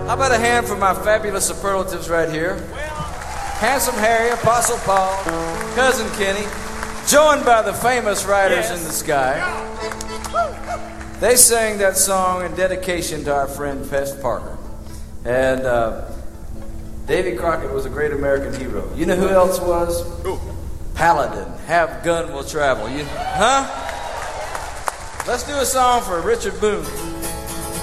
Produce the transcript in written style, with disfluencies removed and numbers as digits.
How about a hand for my fabulous superlatives right here? Handsome Harry, Apostle Paul, Cousin Kenny, joined by the famous Riders in the Sky. They sang that song in dedication to our friend Fess Parker. And Davy Crockett was a great American hero. You know who else was? Who? Paladin. Have Gun Will Travel. Huh? Let's do a song for Richard Boone.